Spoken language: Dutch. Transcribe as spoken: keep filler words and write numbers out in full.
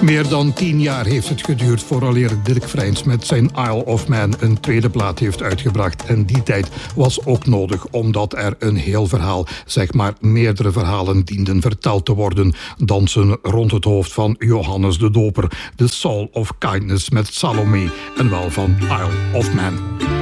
Meer dan tien jaar heeft het geduurd vooraleer Dirk Vrijns met zijn Isle of Man een tweede plaat heeft uitgebracht. En die tijd was ook nodig, omdat er een heel verhaal, zeg maar meerdere verhalen dienden verteld te worden. Dansen rond het hoofd van Johannes de Doper, The Soul of Kindness met Salome en wel van Isle of Man.